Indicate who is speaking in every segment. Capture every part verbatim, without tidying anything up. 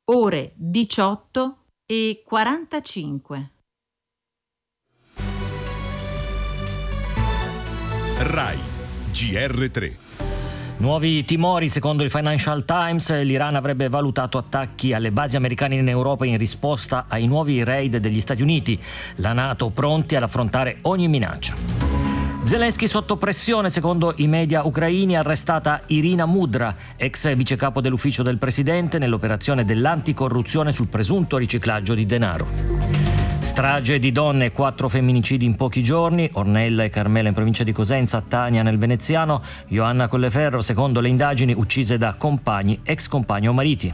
Speaker 1: ore diciotto e quarantacinque.
Speaker 2: Rai G R tre.
Speaker 3: Nuovi timori, secondo il Financial Times, l'Iran avrebbe valutato attacchi alle basi americane in Europa in risposta ai nuovi raid degli Stati Uniti. La NATO pronti ad affrontare ogni minaccia. Zelensky sotto pressione, secondo i media ucraini, arrestata Irina Mudra, ex vicecapo dell'ufficio del presidente, nell'operazione dell'anticorruzione sul presunto riciclaggio di denaro. Strage di donne, quattro femminicidi in pochi giorni, Ornella e Carmela in provincia di Cosenza, Tania nel Veneziano, Ioanna Colleferro, secondo le indagini, uccise da compagni, ex compagni o mariti.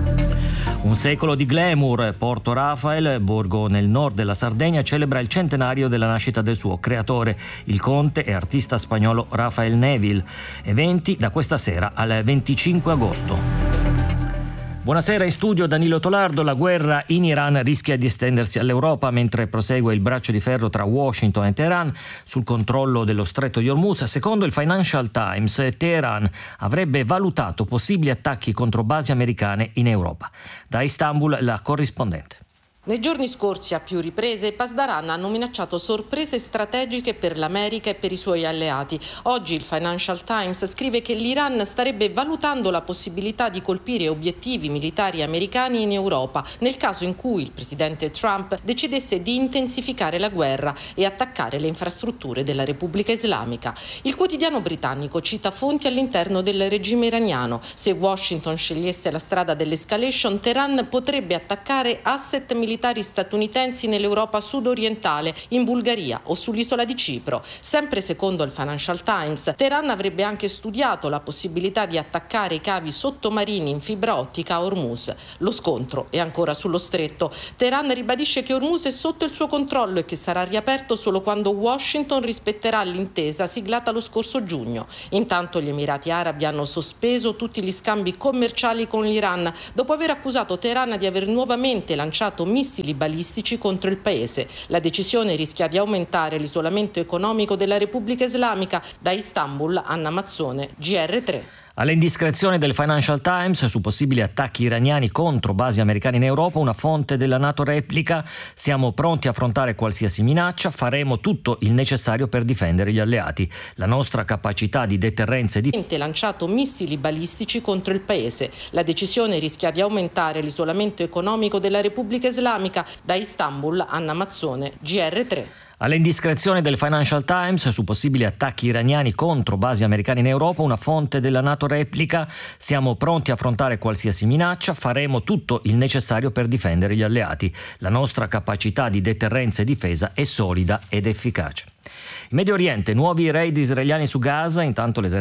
Speaker 3: Un secolo di glamour, Porto Rafael, borgo nel nord della Sardegna, celebra il centenario della nascita del suo creatore, il conte e artista spagnolo Rafael Neville. Eventi da questa sera al venticinque agosto. Buonasera, in studio Danilo Tolardo. La guerra in Iran rischia di estendersi all'Europa mentre prosegue il braccio di ferro tra Washington e Teheran sul controllo dello stretto di Hormuz. Secondo il Financial Times, Teheran avrebbe valutato possibili attacchi contro basi americane in Europa. Da Istanbul la corrispondente.
Speaker 4: Nei giorni scorsi, a più riprese, i Pasdaran hanno minacciato sorprese strategiche per l'America e per i suoi alleati. Oggi il Financial Times scrive che l'Iran starebbe valutando la possibilità di colpire obiettivi militari americani in Europa, nel caso in cui il presidente Trump decidesse di intensificare la guerra e attaccare le infrastrutture della Repubblica Islamica. Il quotidiano britannico cita fonti all'interno del regime iraniano. Se Washington scegliesse la strada dell'escalation, Teheran potrebbe attaccare asset militari militari statunitensi nell'Europa sudorientale, in Bulgaria o sull'isola di Cipro. Sempre secondo il Financial Times, Teheran avrebbe anche studiato la possibilità di attaccare i cavi sottomarini in fibra ottica a Hormuz. Lo scontro è ancora sullo stretto. Teheran ribadisce che Hormuz è sotto il suo controllo e che sarà riaperto solo quando Washington rispetterà l'intesa siglata lo scorso giugno. Intanto gli Emirati Arabi hanno sospeso tutti gli scambi commerciali con l'Iran dopo aver accusato Teheran di aver nuovamente lanciato missili balistici contro il paese. La decisione rischia di aumentare l'isolamento economico della Repubblica Islamica. Da Istanbul, Anna Mazzone, G R tre.
Speaker 3: Alle indiscrezioni del Financial Times su possibili attacchi iraniani contro basi americane in Europa, una fonte della NATO replica: siamo pronti a affrontare qualsiasi minaccia, faremo tutto il necessario per difendere gli alleati. La nostra capacità di deterrenza e di...
Speaker 4: lanciato missili balistici contro il paese. La decisione rischia di aumentare l'isolamento economico della Repubblica Islamica. Da Istanbul, Anna Mazzone, G R tre.
Speaker 3: Alle indiscrezioni del Financial Times su possibili attacchi iraniani contro basi americane in Europa, una fonte della NATO replica: siamo pronti a affrontare qualsiasi minaccia, faremo tutto il necessario per difendere gli alleati. La nostra capacità di deterrenza e difesa è solida ed efficace. In Medio Oriente, nuovi raid israeliani su Gaza, intanto l'esercito